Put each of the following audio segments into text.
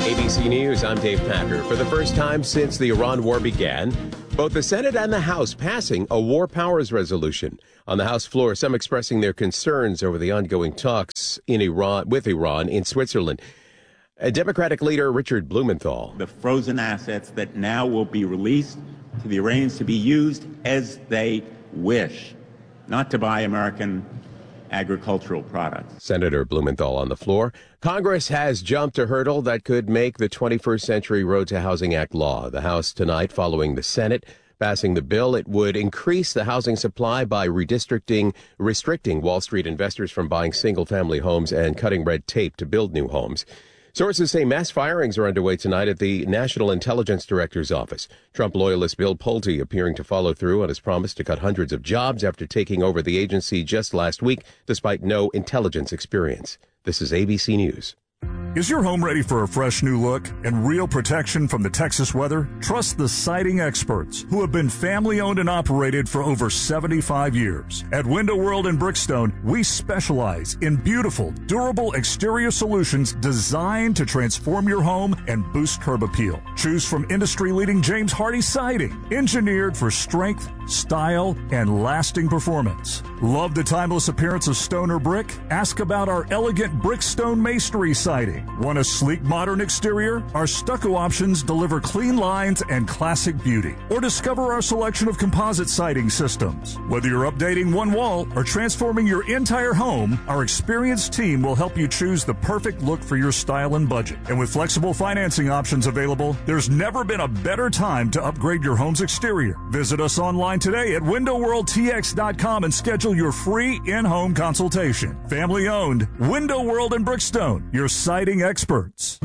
ABC News, I'm Dave Packer. For the first time since the Iran war began, both the Senate and the House passing a war powers resolution. On the House floor, some expressing their concerns over the ongoing talks with Iran in Switzerland. Democratic leader Richard Blumenthal. The frozen assets that now will be released to the Iranians to be used as they wish, not to buy American agricultural products. Senator Blumenthal on the floor. Congress has jumped a hurdle that could make the 21st Century Road to Housing Act law. The House tonight following the Senate passing the bill. It would increase the housing supply by restricting Wall Street investors from buying single-family homes and cutting red tape to build new homes. Sources say mass firings are underway tonight at the National Intelligence Director's office. Trump loyalist Bill Pulte appearing to follow through on his promise to cut hundreds of jobs after taking over the agency just last week, despite no intelligence experience. This is ABC News. Is your home ready for a fresh new look and real protection from the Texas weather? Trust the siding experts who have been family-owned and operated for over 75 years. At Window World in Brickstone, we specialize in beautiful, durable exterior solutions designed to transform your home and boost curb appeal. Choose from industry-leading James Hardie siding, engineered for strength, style, and lasting performance. Love the timeless appearance of stone or brick? Ask about our elegant Brickstone masonry siding. Want a sleek, modern exterior? Our stucco options deliver clean lines and classic beauty. Or discover our selection of composite siding systems. Whether you're updating one wall or transforming your entire home, our experienced team will help you choose the perfect look for your style and budget. And with flexible financing options available, there's never been a better time to upgrade your home's exterior. Visit us online today at WindowWorldTX.com and schedule your free in-home consultation. Family owned, Window World in Brickstone, your siding experts.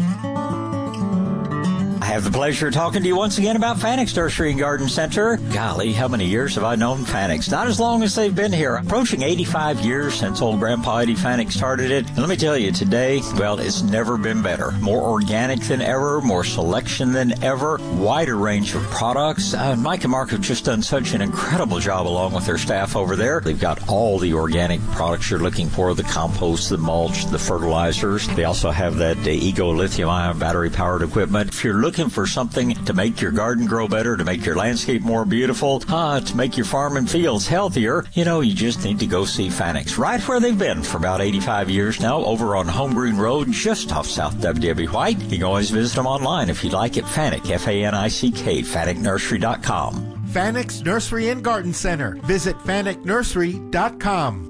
I have the pleasure of talking to you once again about Fanix Nursery and Garden Center. Golly, how many years have I known Fanix? Not as long as they've been here. Approaching 85 years since old Grandpa Eddie Fanix started it. And let me tell you, today, well, it's never been better. More organic than ever, more selection than ever, wider range of products. Mike and Mark have just done such an incredible job along with their staff over there. They've got all the organic products you're looking for, the compost, the mulch, the fertilizers. They also have that Ego lithium-ion battery-powered equipment. If you're looking for something to make your garden grow better, to make your landscape more beautiful, to make your farm and fields healthier, you just need to go see Fanix. Right where they've been for about 85 years now, over on Home Green Road, just off South W.W. White. You can always visit them online if you'd like at Fanick, F-A-N-I-C-K, FanickNursery.com. Fanix Nursery and Garden Center. Visit FanickNursery.com.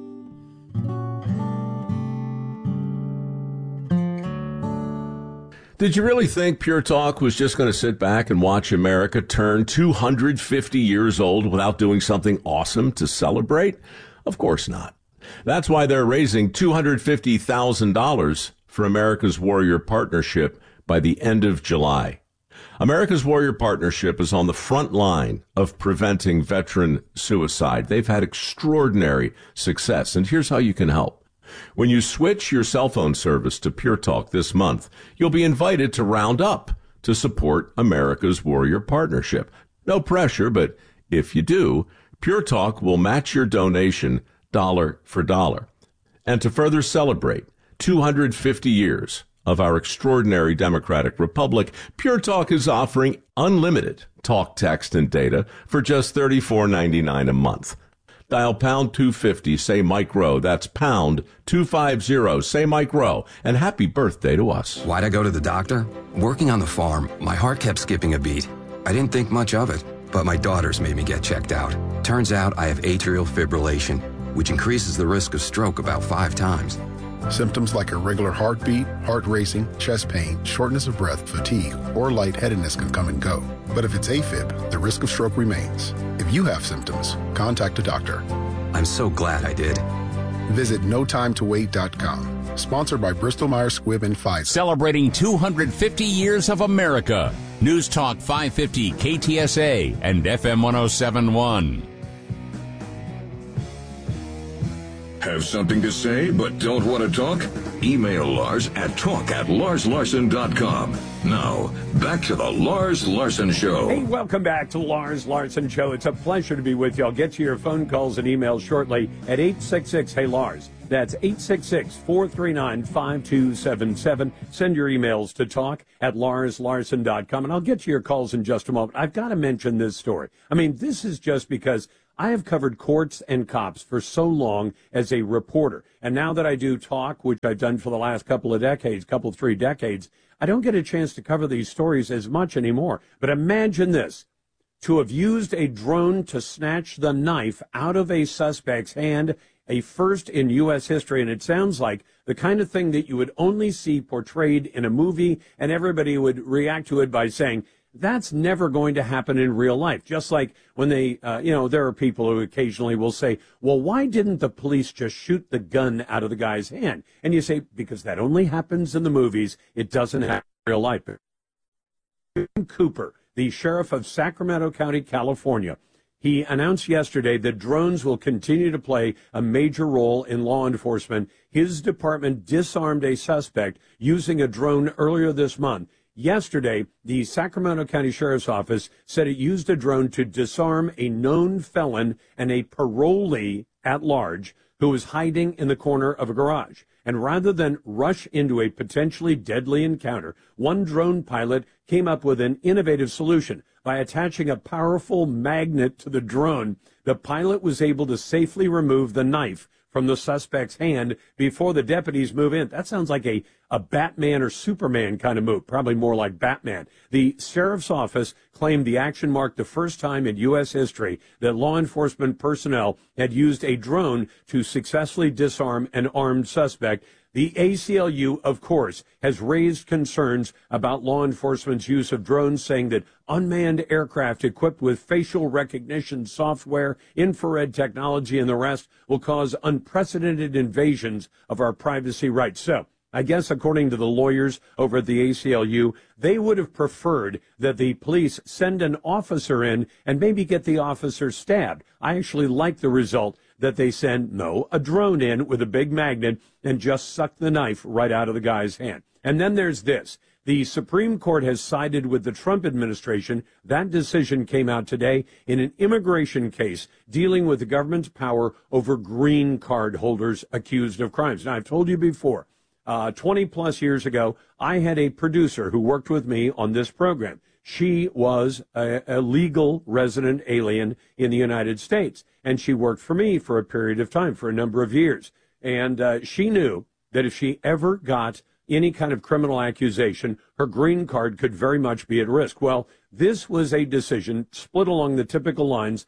Did you really think Pure Talk was just going to sit back and watch America turn 250 years old without doing something awesome to celebrate? Of course not. That's why they're raising $250,000 for America's Warrior Partnership by the end of July. America's Warrior Partnership is on the front line of preventing veteran suicide. They've had extraordinary success, and here's how you can help. When you switch your cell phone service to Pure Talk this month, you'll be invited to round up to support America's Warrior Partnership. No pressure, but if you do, Pure Talk will match your donation dollar for dollar. And to further celebrate 250 years of our extraordinary democratic republic, Pure Talk is offering unlimited talk, text, and data for just $34.99 a month. Dial pound 250, say Mike Rowe. That's pound 250, say Mike Rowe. And happy birthday to us. Why'd I go to the doctor? Working on the farm, my heart kept skipping a beat. I didn't think much of it, but my daughters made me get checked out. Turns out I have atrial fibrillation, which increases the risk of stroke about 5 times. Symptoms like irregular heartbeat, heart racing, chest pain, shortness of breath, fatigue, or lightheadedness can come and go. But if it's AFib, the risk of stroke remains. If you have symptoms, contact a doctor. I'm so glad I did. Visit NoTimeToWait.com. Sponsored by Bristol-Myers Squibb and Pfizer. Celebrating 250 years of America. News Talk 550 KTSA and FM 1071. Have something to say but don't want to talk? Email Lars at talk@LarsLarson.com. Now, back to the Lars Larson Show. Hey, welcome back to Lars Larson Show. It's a pleasure to be with you. I'll get to your phone calls and emails shortly at 866-HEY-LARS. That's 866-439-5277. Send your emails to talk@LarsLarson.com, and I'll get to your calls in just a moment. I've got to mention this story. I mean, this is just because I have covered courts and cops for so long as a reporter. And now that I do talk, which I've done for the last couple of decades, 3 decades, I don't get a chance to cover these stories as much anymore. But imagine this. To have used a drone to snatch the knife out of a suspect's hand, a first in U.S. history, and it sounds like the kind of thing that you would only see portrayed in a movie, and everybody would react to it by saying, that's never going to happen in real life. Just like when they, there are people who occasionally will say, well, why didn't the police just shoot the gun out of the guy's hand? And you say, because that only happens in the movies. It doesn't happen in real life. Cooper, the sheriff of Sacramento County, California, he announced yesterday that drones will continue to play a major role in law enforcement. His department disarmed a suspect using a drone earlier this month. Yesterday, the Sacramento County Sheriff's Office said it used a drone to disarm a known felon and a parolee at large who was hiding in the corner of a garage. And rather than rush into a potentially deadly encounter, one drone pilot came up with an innovative solution. By attaching a powerful magnet to the drone, the pilot was able to safely remove the knife from the suspect's hand before the deputies move in. That sounds like a Batman or Superman kind of move, probably more like Batman. The sheriff's office claimed the action marked the first time in U.S. history that law enforcement personnel had used a drone to successfully disarm an armed suspect. The ACLU, of course, has raised concerns about law enforcement's use of drones, saying that unmanned aircraft equipped with facial recognition software, infrared technology, and the rest will cause unprecedented invasions of our privacy rights. So, I guess according to the lawyers over at the ACLU, they would have preferred that the police send an officer in and maybe get the officer stabbed. I actually like the result that they send, a drone in with a big magnet and just suck the knife right out of the guy's hand. And then there's this. The Supreme Court has sided with the Trump administration. That decision came out today in an immigration case dealing with the government's power over green card holders accused of crimes. Now, I've told you before, 20 plus years ago, I had a producer who worked with me on this program. She was a legal resident alien in the United States, and she worked for me for a period of time, for a number of years. And she knew that if she ever got any kind of criminal accusation, her green card could very much be at risk. Well, this was a decision split along the typical lines,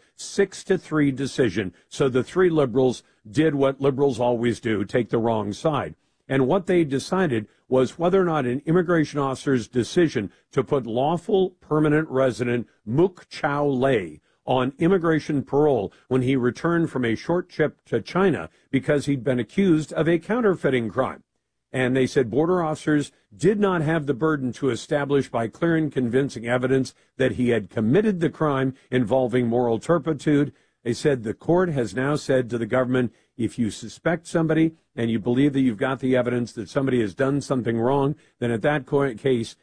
6-3 decision. So the 3 liberals did what liberals always do, take the wrong side. And what they decided was whether or not an immigration officer's decision to put lawful permanent resident Mook Chow Lei on immigration parole when he returned from a short trip to China because he'd been accused of a counterfeiting crime. And they said border officers did not have the burden to establish by clear and convincing evidence that he had committed the crime involving moral turpitude. They said the court has now said to the government, if you suspect somebody and you believe that you've got the evidence that somebody has done something wrong, then in that case,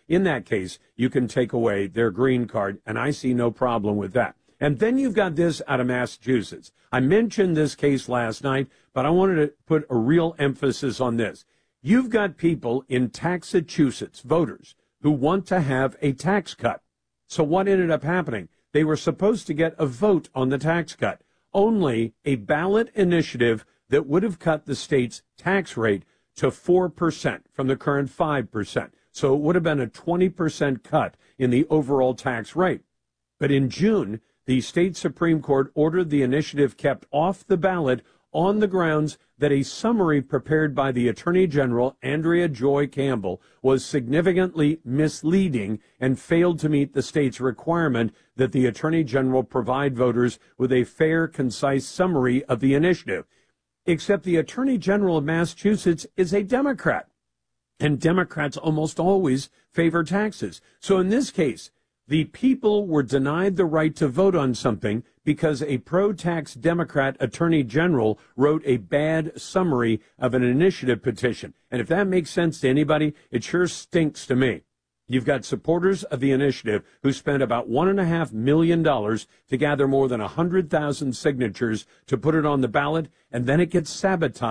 you can take away their green card, and I see no problem with that. And then you've got this out of Massachusetts. I mentioned this case last night, but I wanted to put a real emphasis on this. You've got people in Taxachusetts, voters, who want to have a tax cut. So what ended up happening? They were supposed to get a vote on the tax cut. Only a ballot initiative that would have cut the state's tax rate to 4% from the current 5%. So it would have been a 20% cut in the overall tax rate. But in June, the state Supreme Court ordered the initiative kept off the ballot on the grounds that a summary prepared by the Attorney General, Andrea Joy Campbell, was significantly misleading and failed to meet the state's requirement that the Attorney General provide voters with a fair, concise summary of the initiative. Except the Attorney General of Massachusetts is a Democrat, and Democrats almost always favor taxes. So in this case, the people were denied the right to vote on something because a pro-tax Democrat attorney general wrote a bad summary of an initiative petition. And if that makes sense to anybody, it sure stinks to me. You've got supporters of the initiative who spent about $1.5 million to gather more than 100,000 signatures to put it on the ballot, and then it gets sabotaged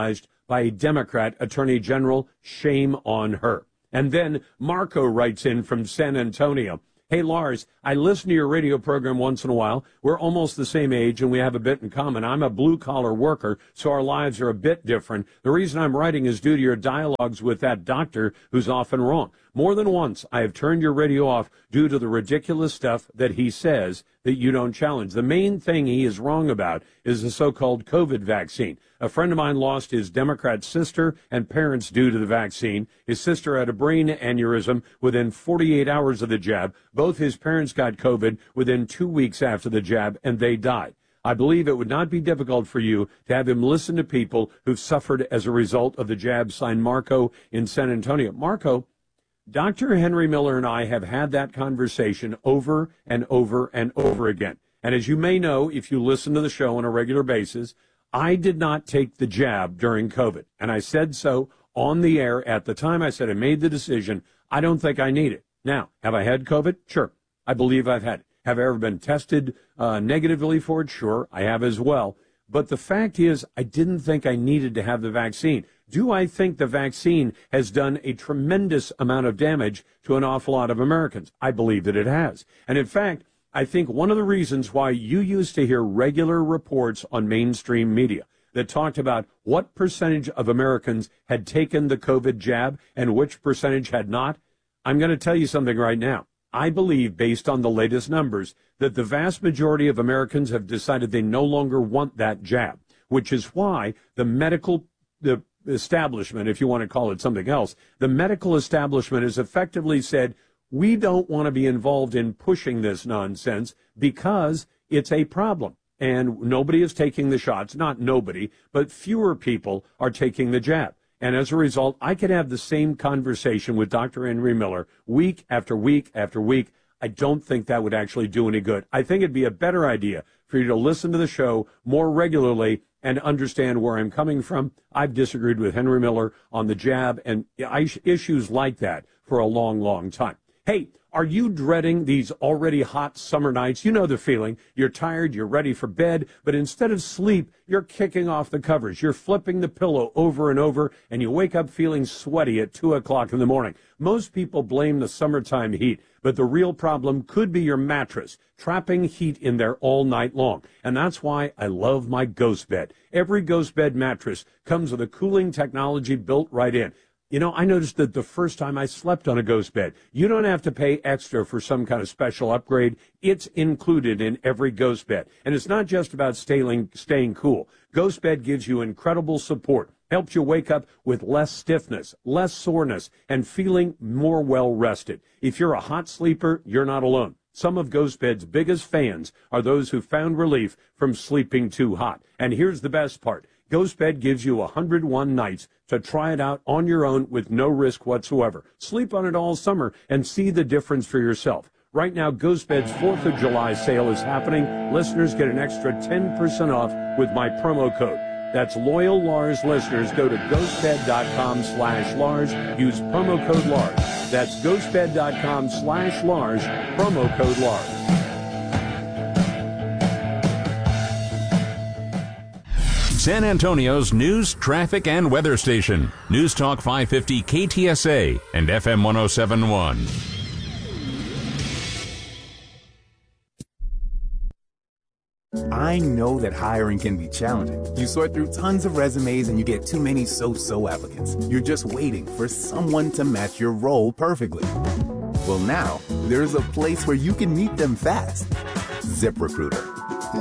by a Democrat Attorney General. Shame on her. And then Marco writes in from San Antonio. Hey, Lars, I listen to your radio program once in a while. We're almost the same age, and we have a bit in common. I'm a blue-collar worker, so our lives are a bit different. The reason I'm writing is due to your dialogues with that doctor who's often wrong. More than once, I have turned your radio off due to the ridiculous stuff that he says that you don't challenge. The main thing he is wrong about is the so-called COVID vaccine. A friend of mine lost his Democrat sister and parents due to the vaccine. His sister had a brain aneurysm within 48 hours of the jab. Both his parents got COVID within 2 weeks after the jab, and they died. I believe it would not be difficult for you to have him listen to people who've suffered as a result of the jab. Signed, Marco in San Antonio. Marco, Dr. Henry Miller and I have had that conversation over and over and over again. And as you may know, if you listen to the show on a regular basis, I did not take the jab during COVID. And I said so on the air at the time. I said I made the decision. I don't think I need it. Now, have I had COVID? Sure. I believe I've had it. Have I ever been tested negatively for it? Sure, I have as well. But the fact is, I didn't think I needed to have the vaccine. Do I think the vaccine has done a tremendous amount of damage to an awful lot of Americans? I believe that it has. And in fact, I think one of the reasons why you used to hear regular reports on mainstream media that talked about what percentage of Americans had taken the COVID jab and which percentage had not, I'm going to tell you something right now. I believe, based on the latest numbers, that the vast majority of Americans have decided they no longer want that jab, which is why the establishment, if you want to call it something else, the medical establishment has effectively said, we don't want to be involved in pushing this nonsense because it's a problem. And nobody is taking the shots. Not nobody, but fewer people are taking the jab. And as a result, I could have the same conversation with Dr. Henry Miller week after week after week. I don't think that would actually do any good. I think it'd be a better idea for you to listen to the show more regularly and understand where I'm coming from. I've disagreed with Henry Miller on the jab and issues like that for a long, long time. Hey, are you dreading these already hot summer nights? You know the feeling. You're tired, you're ready for bed, but instead of sleep, you're kicking off the covers. You're flipping the pillow over and over, and you wake up feeling sweaty at 2 o'clock in the morning. Most people blame the summertime heat, but the real problem could be your mattress, trapping heat in there all night long. And that's why I love my Ghost Bed. Every Ghost Bed mattress comes with a cooling technology built right in. You know, I noticed that the first time I slept on a Ghost Bed, you don't have to pay extra for some kind of special upgrade. It's included in every Ghost Bed. And it's not just about staying cool. Ghost Bed gives you incredible support, helps you wake up with less stiffness, less soreness, and feeling more well-rested. If you're a hot sleeper, you're not alone. Some of Ghost Bed's biggest fans are those who found relief from sleeping too hot. And here's the best part. Ghost Bed gives you 101 nights to try it out on your own with no risk whatsoever. Sleep on it all summer and see the difference for yourself. Right now, Ghost Bed's 4th of July sale is happening. Listeners get an extra 10% off with my promo code. That's loyal Lars listeners. Go to ghostbed.com/Lars. Use promo code Lars. That's ghostbed.com/Lars. Promo code Lars. San Antonio's news, traffic, and weather station. News Talk 550 KTSA and FM 107.1. I know that hiring can be challenging. You sort through tons of resumes and you get too many so-so applicants. You're just waiting for someone to match your role perfectly. Well, now, there's a place where you can meet them fast. ZipRecruiter.